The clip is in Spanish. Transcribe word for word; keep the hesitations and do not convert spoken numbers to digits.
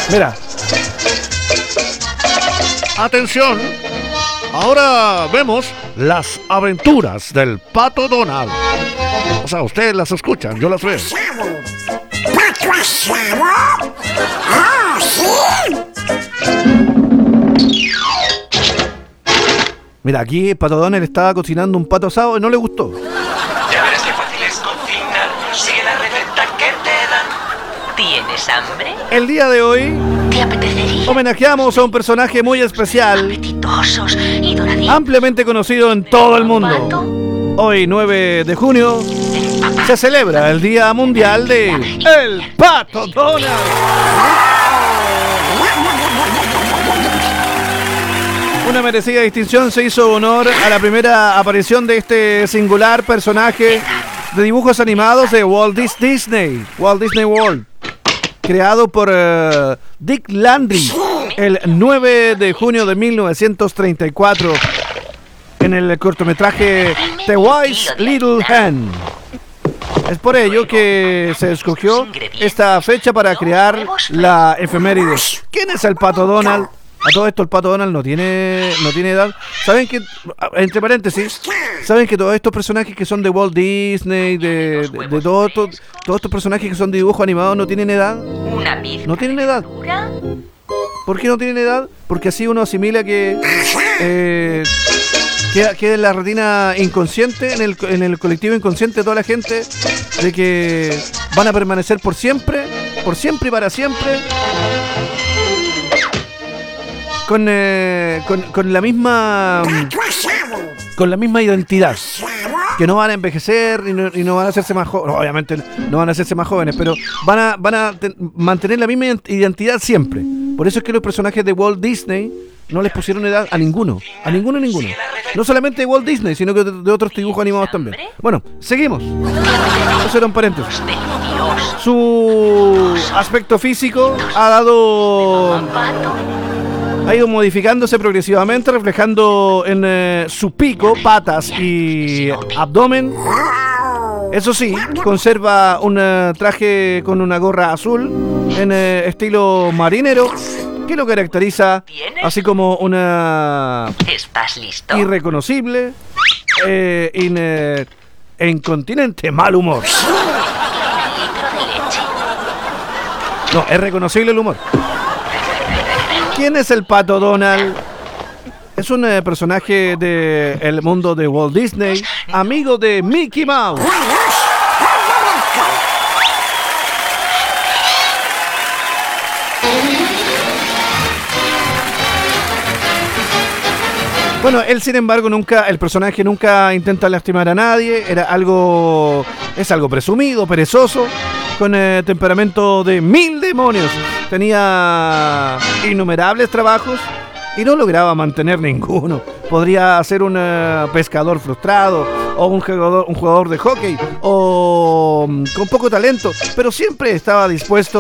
Mira. Atención. Ahora vemos las aventuras del Pato Donald. O sea, ustedes las escuchan, yo las veo. ¿Pato asado? ¡Oh, sí! Mira, aquí Pato Donald estaba cocinando un pato asado y no le gustó. Ya verás qué fácil es cocinar. Sigue la receta que te dan. ¿Tienes hambre? El día de hoy ¿Te apetecería? homenajeamos a un personaje muy especial, Apetitosos y doraditos. ampliamente conocido en todo el mundo. Hoy, nueve de junio, se celebra el Día Mundial de El Pato Donald. Una merecida distinción se hizo honor a la primera aparición de este singular personaje de dibujos animados de Walt Disney, Walt Disney World, creado por uh, Dick Landry el nueve de junio de mil novecientos treinta y cuatro en el cortometraje The Wise Little Hen. Es por ello que se escogió esta fecha para crear la efeméride. ¿Quién es el Pato Donald? A todo esto el Pato Donald no tiene no tiene edad. ¿Saben que, entre paréntesis, saben que todos estos personajes que son de Walt Disney, de, de, de todo, todo, todos estos personajes que son de dibujos animados no tienen edad? No tienen edad. ¿Por qué no tienen edad? Porque así uno asimila que eh, queda, queda en la retina inconsciente, en el, en el colectivo inconsciente de toda la gente, de que van a permanecer por siempre, por siempre y para siempre, con, eh, con, con la misma con la misma identidad, que no van a envejecer y no, y no van a hacerse más jóvenes. Obviamente no van a hacerse más jóvenes, pero van a, van a ten, mantener la misma identidad siempre. Por eso es que los personajes de Walt Disney no les pusieron edad a ninguno, a ninguno, a ninguno. No solamente de Walt Disney, sino que de, de otros dibujos animados también. Bueno, seguimos. Eso era un paréntesis. Su aspecto físico ha dado... ha ido modificándose progresivamente, reflejando en eh, su pico, patas y abdomen. Eso sí, conserva un uh, traje con una gorra azul en eh, estilo marinero, que lo caracteriza, así como una ¿Estás listo? irreconocible eh, in, eh, e incontinente mal humor. No, es reconocible el humor. ¿Quién es el Pato Donald? Es un eh, personaje del mundo de Walt Disney, amigo de Mickey Mouse. Bueno, él sin embargo nunca, el personaje nunca intenta lastimar a nadie, era algo, es algo presumido, perezoso, con eh, temperamento de mil demonios. Tenía innumerables trabajos y no lograba mantener ninguno. Podría ser un uh, pescador frustrado o un jugador, un jugador de hockey o um, con poco talento, pero siempre estaba dispuesto